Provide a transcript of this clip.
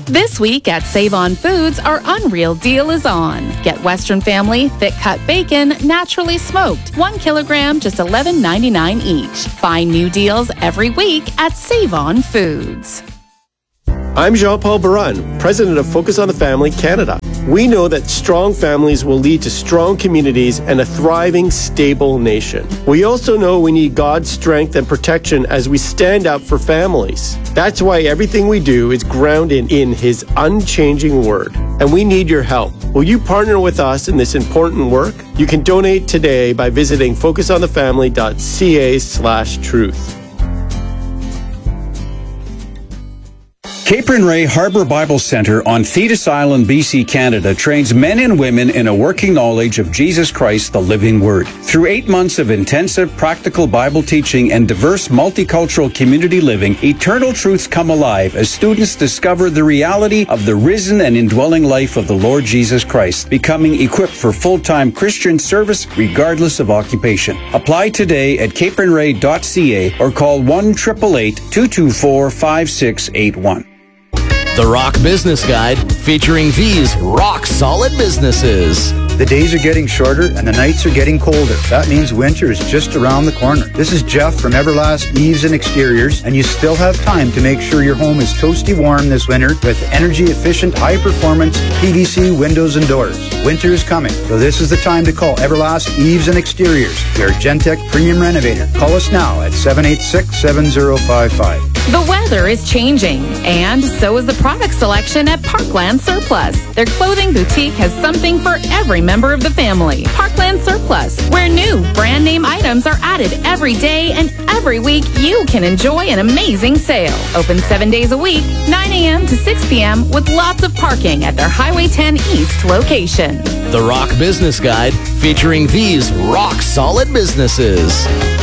This week at Save On Foods, our unreal deal is on. Get Western Family thick cut bacon, naturally smoked. 1 kilogram, just $11.99 each. Find new deals every week at Save On Foods. I'm Jean-Paul Baran, president of Focus on the Family Canada. We know that strong families will lead to strong communities and a thriving, stable nation. We also know we need God's strength and protection as we stand up for families. That's why everything we do is grounded in His unchanging Word. And we need your help. Will you partner with us in this important work? You can donate today by visiting focusonthefamily.ca/truth. Capron Ray Harbor Bible Center on Thetis Island, BC, Canada trains men and women in a working knowledge of Jesus Christ, the living Word. Through 8 months of intensive practical Bible teaching and diverse multicultural community living, eternal truths come alive as students discover the reality of the risen and indwelling life of the Lord Jesus Christ, becoming equipped for full-time Christian service regardless of occupation. Apply today at capronray.ca or call 1-888-224-5681. The Rock Business Guide, featuring these rock-solid businesses. The days are getting shorter and the nights are getting colder. That means winter is just around the corner. This is Jeff from Everlast Eaves and Exteriors, and you still have time to make sure your home is toasty warm this winter with energy-efficient, high-performance PVC windows and doors. Winter is coming, so this is the time to call Everlast Eaves and Exteriors, your Gentech premium renovator. Call us now at 786-7055. The weather is changing, and so is the product selection at Parkland Surplus. Their clothing boutique has something for every member of the family. Parkland Surplus, where new brand name items are added every day, and every week you can enjoy an amazing sale. Open 7 days a week, 9 a.m. to 6 p.m. with lots of parking at their Highway 10 East location. The Rock Business Guide, featuring these rock-solid businesses.